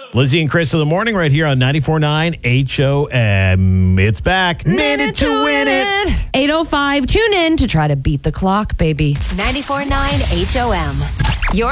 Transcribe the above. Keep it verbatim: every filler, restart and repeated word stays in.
Lizzie and Chris in the morning right here on ninety-four point nine H O M. It's back. Minute to win it. eight oh five. Tune in to try to beat the clock, baby. ninety-four point nine H O M. Your